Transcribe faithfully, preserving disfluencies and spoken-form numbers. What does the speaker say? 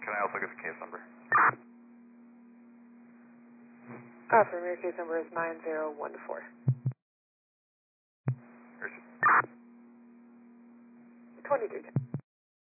Can I also get the case number? Affirmative, your case number is nine zero one four. Here's twenty-three.